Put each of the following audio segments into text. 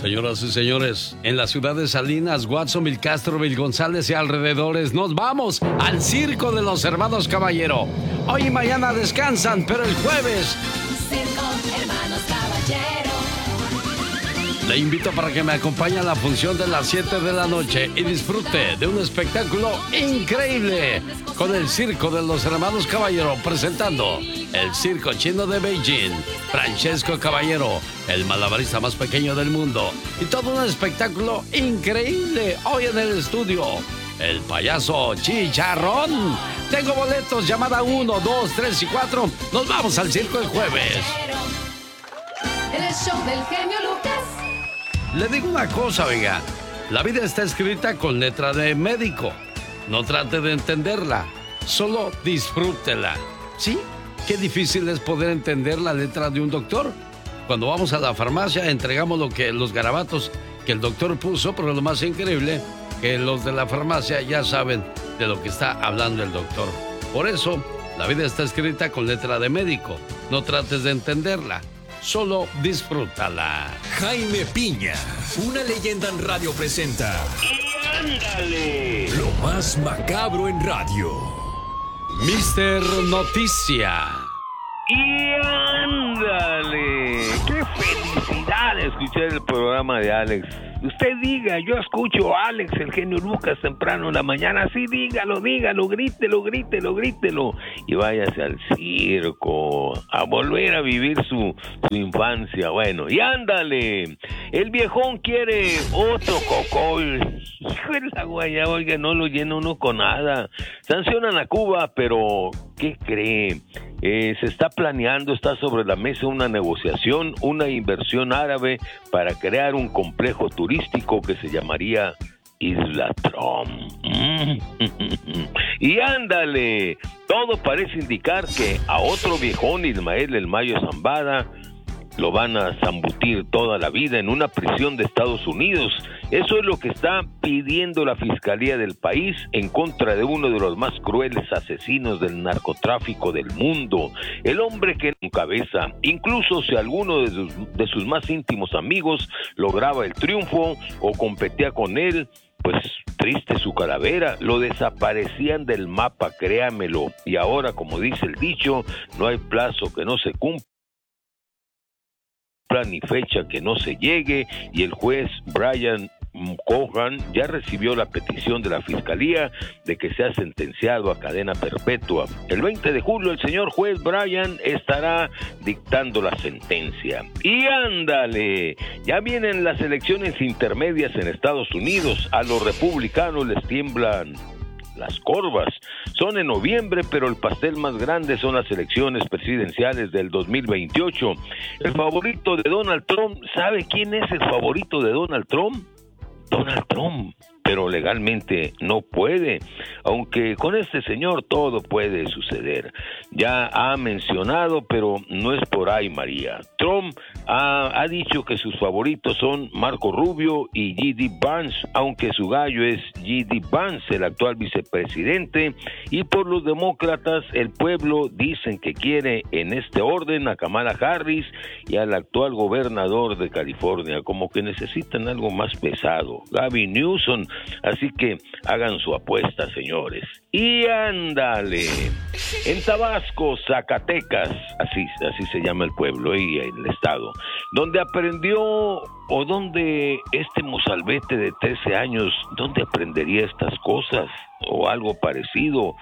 Señoras y señores, en la ciudad de Salinas, Watsonville, Castroville, González y alrededores, nos vamos al Circo de los Hermanos Caballero. Hoy y mañana descansan, pero el jueves... Circo Hermanos Caballero. Le invito para que me acompañe a la función de las 7 de la noche y disfrute de un espectáculo increíble con el Circo de los Hermanos Caballero, presentando el Circo Chino de Beijing, Francesco Caballero, el malabarista más pequeño del mundo, y todo un espectáculo increíble hoy en el estudio. El payaso Chicharrón. Tengo boletos, llamada 1, 2, 3 y 4. Nos vamos al circo el jueves. El show del genio Lucas. Le digo una cosa, oiga. La vida está escrita con letra de médico. No trate de entenderla, solo disfrútela. ¿Sí? Qué difícil es poder entender la letra de un doctor. Cuando vamos a la farmacia entregamos los garabatos que el doctor puso, pero lo más increíble que los de la farmacia ya saben de lo que está hablando el doctor. Por eso, la vida está escrita con letra de médico. No trates de entenderla, solo disfrútala. Jaime Piña, una leyenda en radio presenta. ¡Y ándale! Lo más macabro en radio. Mister Noticia. ¡Y ándale! ¡Qué felicidad escuchar el programa de Alex! Usted diga, yo escucho a Alex, el genio Lucas, temprano en la mañana. Sí, dígalo, grítelo. Y váyase al circo, a volver a vivir su infancia. Bueno, y ándale. El viejón quiere otro cocol. Hijo de la guayaba, oiga, no lo llena uno con nada. Sancionan a Cuba, pero ¿qué cree? Se está planeando, está sobre la mesa una negociación, una inversión árabe para crear un complejo turístico que se llamaría Isla Trump. Y ándale, todo parece indicar que a otro viejón, Ismael El Mayo Zambada, lo van a zambutir toda la vida en una prisión de Estados Unidos. Eso es lo que está pidiendo la Fiscalía del país en contra de uno de los más crueles asesinos del narcotráfico del mundo. El hombre que encabeza, incluso si alguno de sus más íntimos amigos lograba el triunfo o competía con él, pues triste su calavera, lo desaparecían del mapa, créamelo. Y ahora, como dice el dicho, no hay plazo que no se cumpla ni fecha que no se llegue, y el juez Brian Cohan ya recibió la petición de la Fiscalía de que sea sentenciado a cadena perpetua. El 20 de julio el señor juez Brian estará dictando la sentencia. Y ándale, ya vienen las elecciones intermedias en Estados Unidos. A los republicanos les tiemblan las corvas. Son en noviembre, pero el pastel más grande son las elecciones presidenciales del 2028. El favorito de Donald Trump, ¿sabe quién es el favorito de Donald Trump? Donald Trump, pero legalmente no puede, aunque con este señor todo puede suceder. Ya ha mencionado, pero no es por ahí, María. Trump ha dicho que sus favoritos son Marco Rubio y J.D. Vance, aunque su gallo es J.D. Vance, el actual vicepresidente, y por los demócratas, el pueblo dicen que quiere en este orden a Kamala Harris y al actual gobernador de California, como que necesitan algo más pesado, Gavin Newsom. Así que hagan su apuesta, señores. Y ándale, en Tabasco, Zacatecas, así se llama el pueblo y el estado, donde aprendió, o donde este mozalbete de 13 años, ¿dónde aprendería estas cosas? O algo parecido.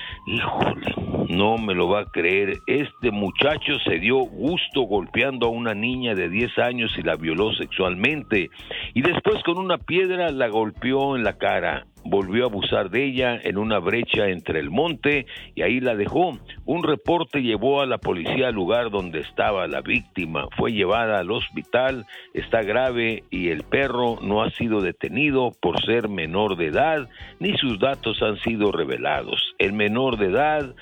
Híjole, no me lo va a creer. Este muchacho se dio gusto golpeando a una niña de 10 años y la violó sexualmente. Y después con una piedra la golpeó en la cara. Volvió a abusar de ella en una brecha entre el monte y ahí la dejó. Un reporte llevó a la policía al lugar donde estaba la víctima. Fue llevada al hospital, está grave y el perro no ha sido detenido por ser menor de edad, ni sus datos han sido revelados. El menor de edad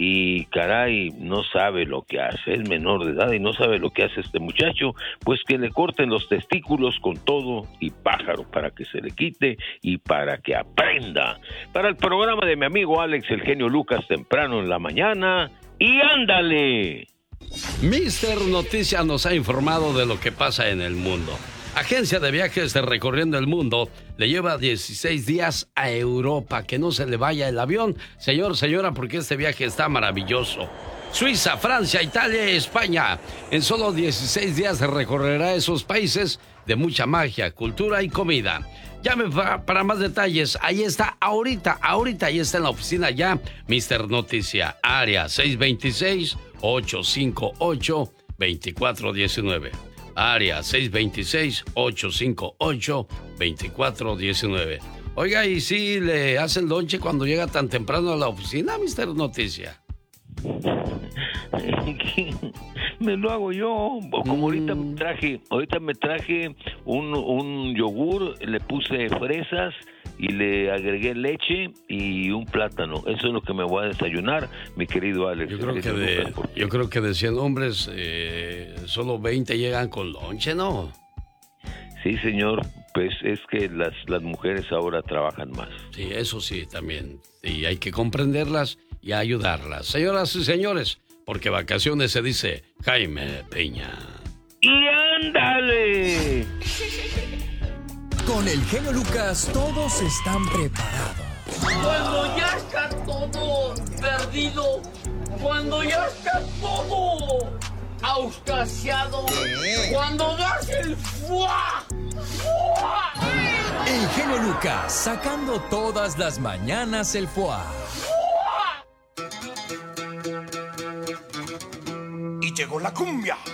y caray, no sabe lo que hace, es menor de edad y no sabe lo que hace este muchacho, pues que le corten los testículos con todo y pájaro para que se le quite y para que aprenda. Para el programa de mi amigo Alex, el genio Lucas, temprano en la mañana, y ándale. Mister Noticia nos ha informado de lo que pasa en el mundo. Agencia de viajes recorriendo el mundo. Le lleva 16 días a Europa. Que no se le vaya el avión, señor, señora, porque este viaje está maravilloso. Suiza, Francia, Italia y España. En solo 16 días recorrerá esos países de mucha magia, cultura y comida. Llame para más detalles. Ahí está, ahorita, ahí está en la oficina ya. Mr. Noticia, área 626-858-2419. Área 626-858-2419. Oiga, ¿y si le hacen lonche cuando llega tan temprano a la oficina, Mr. Noticia? Me lo hago yo, como ahorita me traje un yogur, le puse fresas y le agregué leche y un plátano. Eso es lo que me voy a desayunar, mi querido Alex. Yo creo que de 100 hombres, solo 20 llegan con lonche, ¿no? Sí, señor, pues es que las mujeres ahora trabajan más. Sí, eso sí, también. Y hay que comprenderlas y ayudarlas. Señoras y señores, porque vacaciones se dice Jaime Piña. ¡Y ándale! Con el genio Lucas todos están preparados. Cuando ya está todo perdido, cuando ya está todo auscasiado, cuando das el ¡fua! ¡Fua! El genio Lucas sacando todas las mañanas el ¡fua! Y llegó la cumbia.